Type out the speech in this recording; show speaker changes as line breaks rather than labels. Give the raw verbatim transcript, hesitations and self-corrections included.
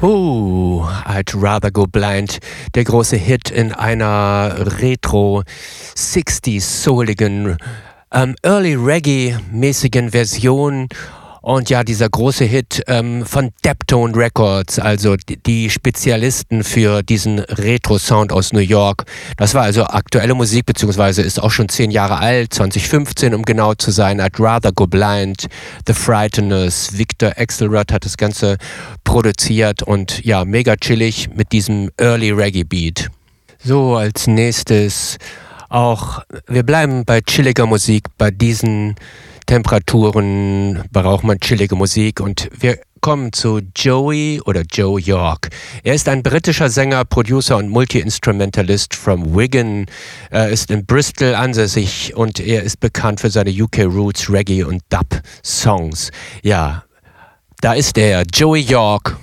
Oh, I'd Rather Go Blind, der große Hit in einer Retro-sixties-souligen, ähm, Early-Reggae-mäßigen Version. Und ja, dieser große Hit ähm, von Deptone Records, also die, die Spezialisten für diesen Retro-Sound aus New York. Das war also aktuelle Musik, beziehungsweise ist auch schon zehn Jahre alt, zwanzig fünfzehn, um genau zu sein. I'd Rather Go Blind, The Frighteners, Victor Axelrod hat das Ganze produziert und ja, mega chillig mit diesem Early Reggae Beat. So, als nächstes auch, wir bleiben bei chilliger Musik, bei diesen Temperaturen braucht man chillige Musik und wir kommen zu Joey oder Joe York. Er ist ein britischer Sänger, Producer und Multi-Instrumentalist from Wigan. Er ist in Bristol ansässig und er ist bekannt für seine U K Roots, Reggae und Dub Songs. Ja, da ist er, Joey York.